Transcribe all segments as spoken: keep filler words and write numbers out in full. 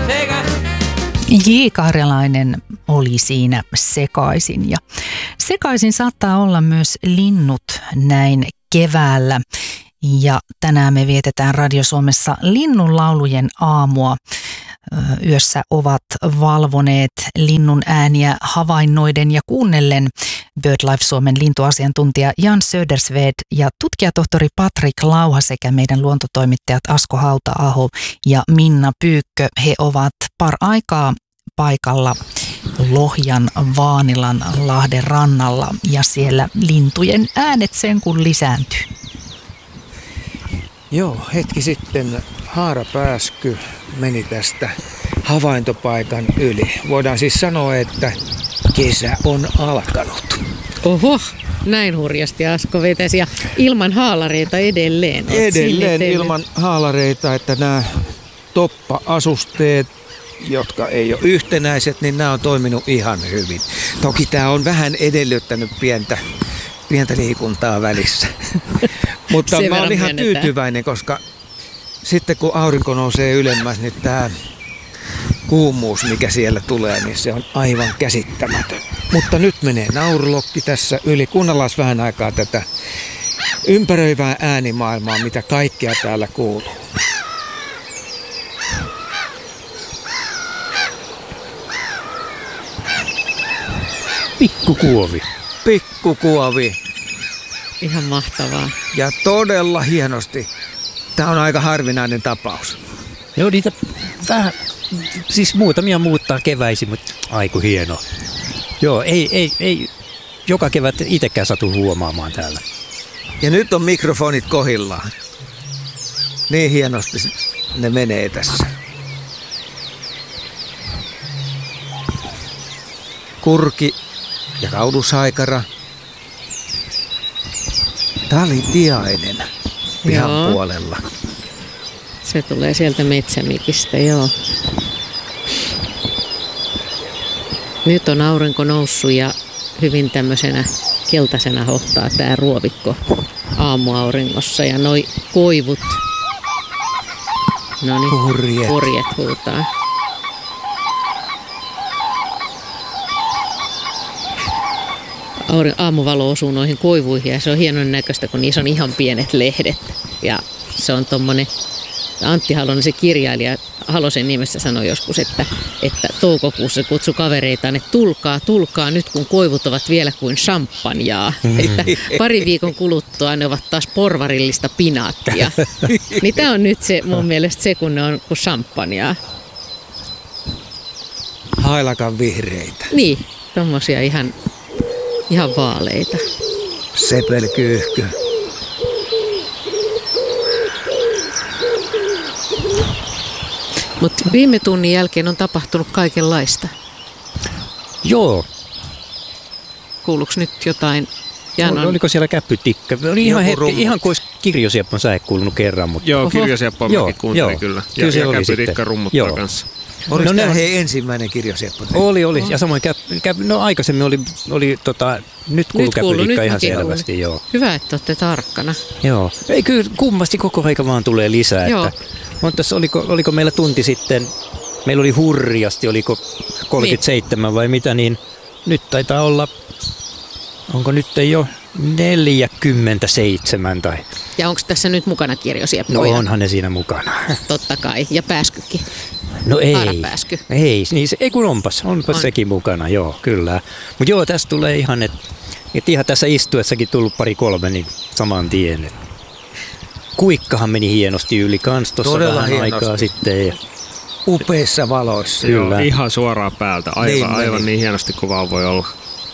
J. Karjalainen oli siinä sekaisin. Ja sekaisin saattaa olla myös linnut näin keväällä. Ja tänään me vietetään Radio Suomessa linnunlaulujen aamua. Yössä ovat valvoneet linnun ääniä havainnoiden ja kuunnellen BirdLife Suomen lintuasiantuntija Jan Södersved ja tutkijatohtori Patrik Lauha sekä meidän luontotoimittajat Asko Hauta-aho ja Minna Pyykkö. He ovat par aikaa paikalla Lohjan Vaanilan lahden rannalla ja siellä lintujen äänet sen kun lisääntyy. Joo, hetki sitten haarapääsky meni tästä havaintopaikan yli. Voidaan siis sanoa, että kesä on alkanut. Oho, näin hurjasti Asko vetäisi ja ilman haalareita edelleen. Oot edelleen ilman haalareita, että nämä toppa-asusteet, jotka ei ole yhtenäiset, niin nämä on toiminut ihan hyvin. Toki tämä on vähän edellyttänyt pientä, pientä liikuntaa välissä. Mutta mä oon ihan tyytyväinen, koska sitten kun aurinko nousee ylemmäs, niin tämä kuumuus, mikä siellä tulee, niin se on aivan käsittämätön. Mutta nyt menee naurulokki tässä yli. Kuunnellaan vähän aikaa tätä ympäröivää äänimaailmaa, mitä kaikkea täällä kuuluu. Pikkukuovi. Pikkukuovi. Ihan mahtavaa. Ja todella hienosti. Tämä on aika harvinainen tapaus. Joo, niitä vähän, siis muutamia muuttaa keväisin, mutta aiku hieno. Joo, ei, ei, ei joka kevät itsekään satu huomaamaan täällä. Ja nyt on mikrofonit kohillaan. Niin hienosti ne menee tässä. Kurki ja kaudushaikara. Talitiainen pihan joo. Puolella. Se tulee sieltä metsämikistä, joo. Nyt on aurinko noussut ja hyvin tämmöisenä keltaisena hohtaa tää ruovikko aamuauringossa. Ja noi koivut, no niin, purjet. purjet huutaa. Aamuvalo osuu noihin koivuihin ja se on hienon näköistä, kun niissä on ihan pienet lehdet. Ja se on tommonen, Antti Halonen, se kirjailija Halosen nimessä sanoi joskus, että, että toukokuussa kutsui kavereitaan, että tulkaa, tulkaa nyt kun koivut ovat vielä kuin champanjaa. Mm. Että pari viikon kuluttua ne ovat taas porvarillista pinaattia. Niin tää on nyt se mun mielestä se, kun ne on kuin champanjaa. Hailakan vihreitä. Niin, tommosia ihan... Ihan vaaleita. Sepelkyyhky. Mutta viime tunnin jälkeen on tapahtunut kaikenlaista. Joo. Kuuluuko nyt jotain? Janon... Oliko siellä käppytikka? Oli ihan, hetki, ihan kuin olisi kirjosieppon säe kuulunut kerran. Mutta... Joo, kirjosieppon mäkin kuuntelin kyllä. Ja, kyllä ja käppytikka rummuttaa joo. kanssa. Oliko no, tämä hei ensimmäinen kirjosieppo? Oli, oli. Ja samoin käp, käp, no aikaisemmin oli, oli tota, nyt kuului käppytikka ihan selvästi. Oli. Joo. Hyvä, että olette tarkkana. Joo. Ei kyllä kummasti koko aika vaan tulee lisää. Että, tässä, oliko, oliko meillä tunti sitten, meillä oli hurjasti, oliko kolmekymmentäseitsemän vai mitä, niin nyt taitaa olla, onko nyt ei ole neljäkymmentäseitsemän tai... Ja onko tässä nyt mukana kirjosieppoja? No onhan ne siinä mukana. Totta kai. Ja pääskykin. No ei, Haarapääsky. ei, niin se, ei kun onpas, onpas on. Sekin mukana, joo, kyllä. Mutta joo, tässä tulee ihan, että et ihan tässä istuessakin tullut pari kolme, niin saman tien. Et. Kuikkahan meni hienosti yli kans tuossa vähän hienosti. Aikaa sitten. Ja... Upeissa valoissa. Kyllä. Joo, ihan suoraan päältä, aivan niin, aivan niin hienosti kuin vaan voi olla.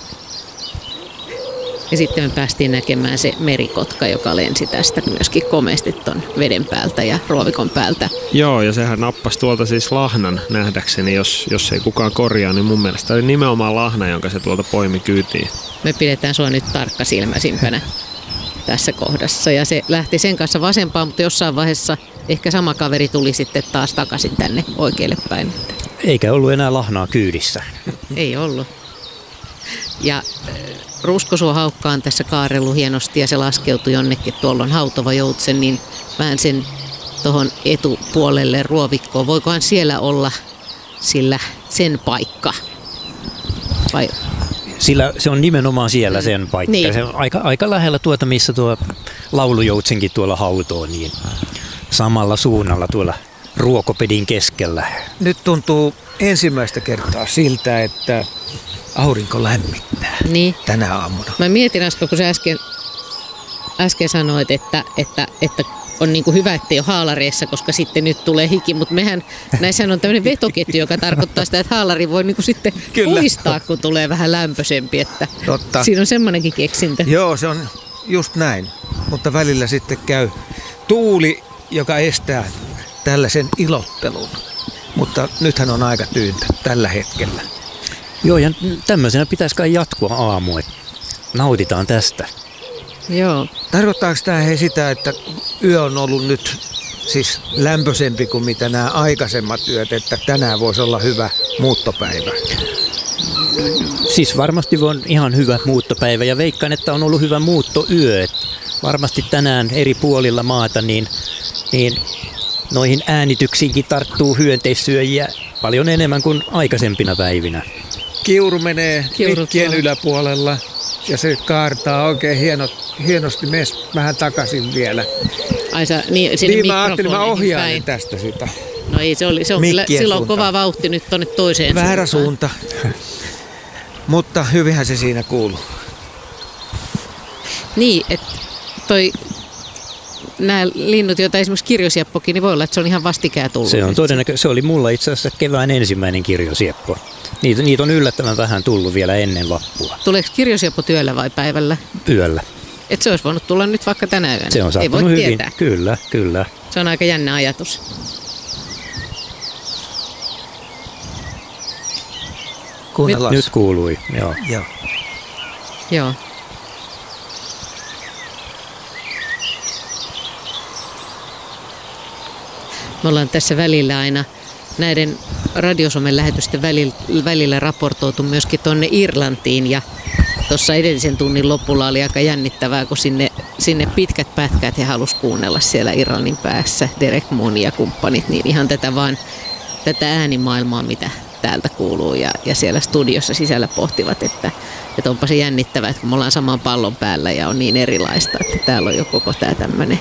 Ja sitten me päästiin näkemään se merikotka, joka lensi tästä myöskin komeasti ton veden päältä ja ruovikon päältä. Joo, ja sehän nappasi tuolta siis lahnan nähdäkseni, jos, jos ei kukaan korjaa, niin mun mielestä oli nimenomaan lahna, jonka se tuolta poimi kyytiin. Me pidetään sua nyt tarkkasilmäisimpänä tässä kohdassa ja se lähti sen kanssa vasempaan, mutta jossain vaiheessa ehkä sama kaveri tuli sitten taas takaisin tänne oikealle päin. Eikä ollut enää lahnaa kyydissä. Ei ollut. Ja ruskosuo haukka on tässä kaarellut hienosti ja se laskeutui jonnekin. Tuolla on hautova joutsen, niin vähän sen tuohon etupuolelle ruovikkoon. Voikohan siellä olla sillä sen paikka? Vai? Sillä se on nimenomaan siellä Mm. sen paikka. Niin. Se on aika, aika lähellä tuota, missä tuo laulujoutsenkin tuolla hautoo, niin samalla suunnalla tuolla ruokopedin keskellä. Nyt tuntuu ensimmäistä kertaa siltä, että aurinko lämmittää Niin. tänä aamuna. Mä mietin, Asko, kun sä äsken, äsken sanoit, että, että, että on niin kuin hyvä, ettei ole haalareissa, koska sitten nyt tulee hiki, mutta mehän, näissähän on tämmöinen vetoketju, joka tarkoittaa sitä, että haalari voi niin kuin sitten Kyllä. poistaa, kun tulee vähän lämpöisempi, että Totta. siinä on semmoinenkin keksintö. Joo, se on just näin. Mutta välillä sitten käy tuuli, joka estää tällaisen ilottelun. Mutta nythän on aika tyyntä tällä hetkellä. Joo, ja tämmöisenä pitäisi kai jatkua aamu, että nautitaan tästä. Joo. Tarkoittaako tämä hei sitä, että yö on ollut nyt siis lämpöisempi kuin mitä nämä aikaisemmat yöt, että tänään voisi olla hyvä muuttopäivä? Siis varmasti on ihan hyvä muuttopäivä ja veikkaan, että on ollut hyvä muuttoyö. Et varmasti tänään eri puolilla maata niin, niin noihin äänityksiinkin tarttuu hyönteissyöjiä paljon enemmän kuin aikaisempina päivinä. Kiuru menee Kiuru mikkien tuo. yläpuolella ja se kaartaa oikein hieno, hienosti mes vähän takaisin vielä. Ai sä, niin, sinne Niin mä ajattelin, mä mikrofoneihin ohjailen päin. tästä sitä. No ei, se, oli, se on kyllä, Mikkien silloin suuntaan. kova vauhti nyt tonne toiseen Väärä suuntaan. suunta. Mutta hyvinhän se siinä kuuluu. Niin, että toi, nämä linnut, joita esimerkiksi kirjosieppokin, niin voi olla, että se on ihan vastikään tullut. Se on nyt. todennäkö, se oli mulla itse asiassa kevään ensimmäinen kirjosieppo. Niitä, niitä on yllättävän vähän tullut vielä ennen vappua. Tuleeko kirjosieppo työllä vai päivällä? Yöllä. Että se olisi voinut tulla nyt vaikka tänä yönä. Se on Ei sattunut voi hyvin. tietää. Kyllä, kyllä. Se on aika jännä ajatus. Nyt, Kuunnellaan. nyt kuului, joo. Joo. Joo. Me ollaan tässä välillä aina näiden Radiosomen lähetysten välillä, välillä raportoitu myöskin tuonne Irlantiin ja tuossa edellisen tunnin lopulla oli aika jännittävää, kun sinne, sinne pitkät pätkät he halusi kuunnella siellä Irlannin päässä, Derek Moon ja kumppanit, niin ihan tätä vaan tätä äänimaailmaa, mitä täältä kuuluu ja, ja siellä studiossa sisällä pohtivat, että, että onpa se jännittävää, että kun me ollaan saman pallon päällä ja on niin erilaista, että täällä on jo koko tämä tämmöinen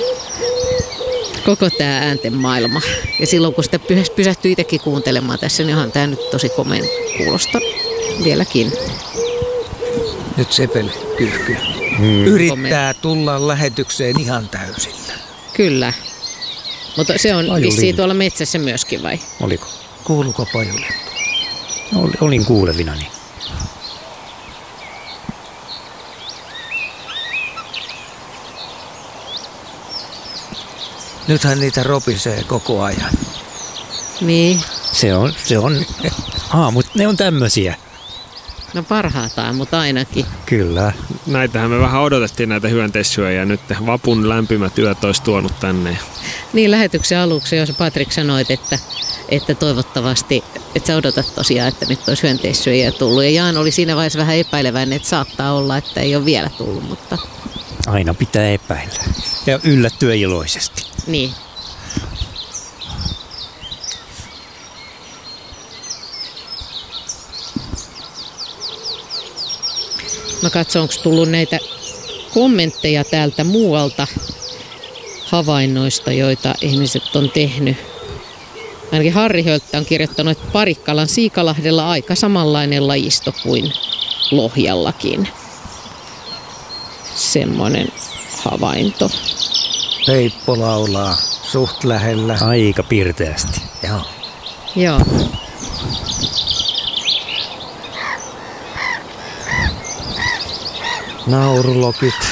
koko tämä äänten maailma. Ja silloin kun sitä pysähtyy itsekin kuuntelemaan tässä, niin onhan tämä nyt tosi komeen kuulosta vieläkin. Nyt Sepeli kyyhkyy. Mm. Yrittää tulla lähetykseen ihan täysillä. Kyllä. Mutta se on Paju vissiin lintu. tuolla metsässä myöskin vai? Oliko? Kuuluuko pajulle? Ol- Olin kuulevinani. Nythän niitä ropisee koko ajan. Niin. Se on, se on, aamut, ne on tämmöisiä. No parhaataan, mutta ainakin. Kyllä. Näitähän me vähän odotettiin näitä hyönteissyöjiä nyt. Vapun lämpimät yöt olisi tuonut tänne. Niin lähetyksen aluksi, jos Patrik sanoit, että, että toivottavasti, että sä odotat tosiaan, että nyt olisi hyönteissyöjiä tullut. Ja Jaan oli siinä vaiheessa vähän epäileväinen, että saattaa olla, että ei ole vielä tullut, mutta Aina pitää epäillä. Ja yllättyä iloisesti. niin. Mä katson, onko tullut näitä kommentteja täältä muualta havainnoista, joita ihmiset on tehnyt. Ainakin Harri Hölttä on kirjoittanut, että Parikkalan Siikalahdella aika samanlainen lajisto kuin Lohjallakin. Semmoinen havainto. Peippo laulaa suht lähellä. Aika pirteästi. Joo. Joo. Naurulokit.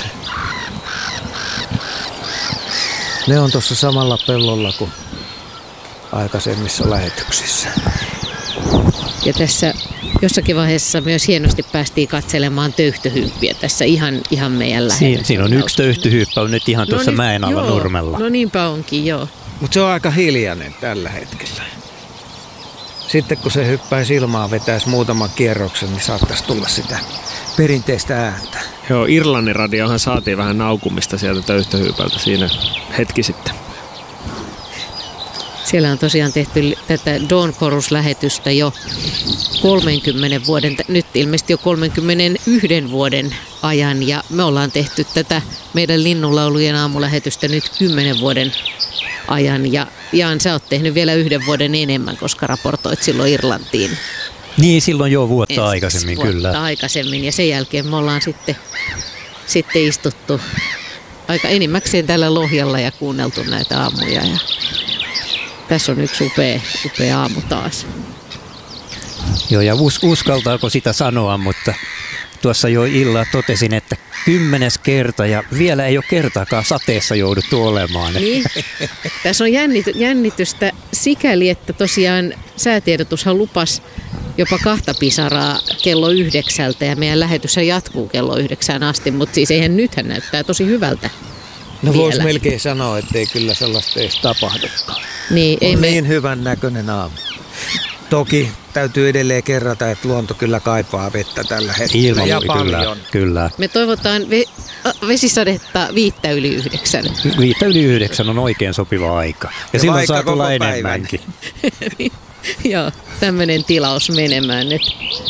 Ne on tuossa samalla pellolla kuin aikaisemmissa lähetyksissä. Ja tässä jossakin vaiheessa myös hienosti päästiin katselemaan töyhtöhyppiä tässä ihan, ihan meidän lähellä. Siin, siinä on yksi töyhtyhyppä nyt ihan tuossa nyt- mäen alla joo, nurmella. No niinpä onkin, joo. Mutta se on aika hiljainen tällä hetkellä. Sitten kun se hyppäisi ilmaan, vetäisi muutaman kierroksen, niin saattaisi tulla sitä perinteistä ääntä. Joo, Irlannin radiohan saatiin vähän naukumista sieltä töyhtöhyypältä siinä hetki sitten. Siellä on tosiaan tehty tätä Dawn Chorus-lähetystä jo kolmenkymmenen vuoden, nyt ilmeisesti jo kolmenkymmenenyhden vuoden ajan. Ja me ollaan tehty tätä meidän linnunlaulujen aamulähetystä nyt kymmenen vuoden ajan. Ja Jaan, sä oot tehnyt vielä yhden vuoden enemmän, koska raportoit silloin Irlantiin. Niin, silloin jo vuotta Ensis aikaisemmin, vuotta kyllä. aikaisemmin ja sen jälkeen me ollaan sitten, sitten istuttu aika enimmäkseen tällä Lohjalla ja kuunneltu näitä aamuja. Ja tässä on yksi upea, upea aamu taas. Joo, ja us, uskaltaako sitä sanoa, mutta tuossa jo illalla totesin, että kymmenes kerta ja vielä ei ole kertaakaan sateessa jouduttu olemaan. Niin. Tässä on jännity, jännitystä sikäli, että tosiaan säätiedotushan lupas jopa kahta pisaraa kello yhdeksältä ja meidän lähetys jatkuu kello yhdeksään asti, mutta siis eihän nythän näyttää tosi hyvältä. No voisi melkein sanoa, ettei kyllä sellaista edes tapahdukaan. Niin, on ei me... niin hyvän näköinen aamu. Toki täytyy edelleen kerrata, että luonto kyllä kaipaa vettä tällä hetkellä. Ilman, ja kyllä, paljon. Kyllä. Me toivotaan ve- vesisadetta viittä yli yhdeksän. Viittä yli yhdeksän on oikein sopiva aika. Ja, ja silloin saa tulla enemmänkin. Joo, tämmöinen tilaus menemään nyt.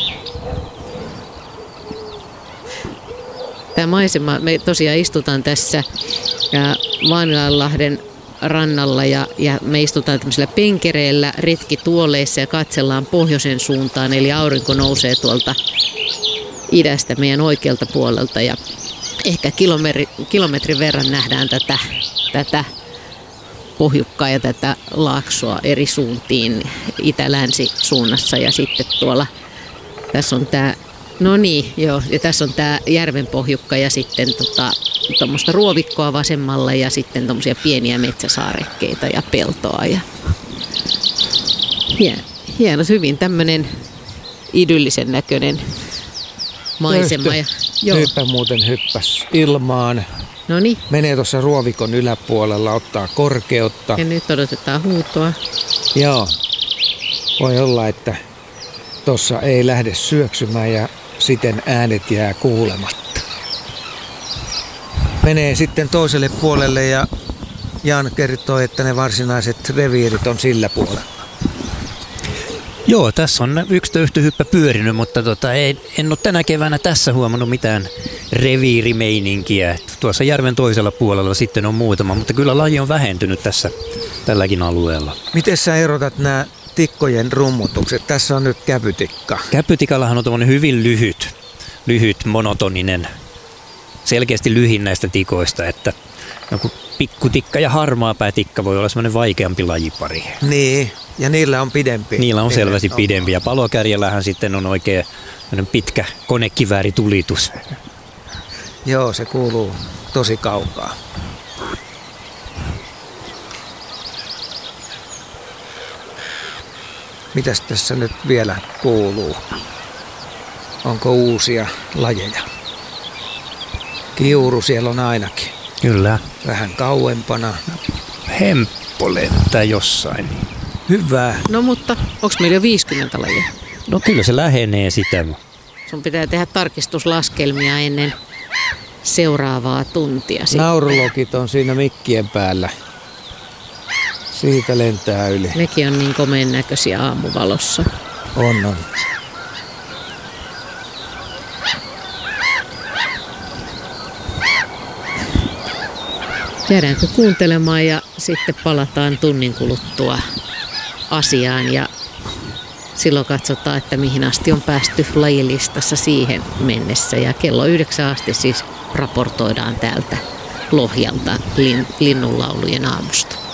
Tämä maisema, me tosiaan istutaan tässä Vaanilanlahden rannalla ja, ja me istutaan tämmöisellä penkereillä, retkituoleissa ja katsellaan pohjoisen suuntaan, eli aurinko nousee tuolta idästä meidän oikealta puolelta ja ehkä kilometri, kilometrin verran nähdään tätä, tätä pohjukkaa ja tätä laaksoa eri suuntiin itä-länsi suunnassa ja sitten tuolla tässä on tämä, no niin, joo, ja tässä on tämä järven pohjukka ja sitten tota, tuommoista ruovikkoa vasemmalla ja sitten tuommoisia pieniä metsäsaarekkeita ja peltoa. Ja hien, hienot, hyvin tämmöinen idyllisen näköinen maisema. Ja, joo. Hyppä muuten hyppäs ilmaan. Noniin. Menee tuossa ruovikon yläpuolella, ottaa korkeutta. Ja nyt odotetaan huutoa. Joo. Voi olla, että tuossa ei lähde syöksymään ja siten äänet jää kuulematta. Menee sitten toiselle puolelle ja Jan kertoo, että ne varsinaiset reviirit on sillä puolella. Joo, tässä on yksi töyhtöhyppä pyörinyt, mutta tota, ei, en ole tänä keväänä tässä huomannut mitään reviirimeininkiä. Tuossa järven toisella puolella sitten on muutama, mutta kyllä laji on vähentynyt tässä tälläkin alueella. Miten sä erotat nämä tikkojen rummutukset? Tässä on nyt käpytikka. Käpytikallahan on tommoinen hyvin lyhyt, lyhyt, monotoninen, selkeästi lyhin näistä tikoista, että joku pikkutikka ja harmaapäätikka voi olla semmoinen vaikeampi lajipari. Niin, ja niillä on pidempi. Niillä on selvästi pidempi ja palokärjellähän sitten on oikein pitkä konekivääritulitus. Joo, se kuuluu tosi kaukaa. Mitäs tässä nyt vielä kuuluu? Onko uusia lajeja? Kiuru siellä on ainakin. Kyllä. Vähän kauempana. Hemppo lentää jossain. Hyvä. No mutta, onko meillä jo viisikymmentä lajia? No kyllä se lähenee sitä. Sun pitää tehdä tarkistuslaskelmia ennen seuraavaa tuntia. Sitten. Naurulokit on siinä mikkien päällä. Siitä lentää yli. Nekin on niin komeen näköisiä aamuvalossa. On, on. Jäädäänkö kuuntelemaan ja sitten palataan tunnin kuluttua asiaan ja silloin katsotaan, että mihin asti on päästy lajilistassa siihen mennessä. Ja kello yhdeksän asti siis raportoidaan täältä Lohjalta lin, linnunlaulujen aamusta.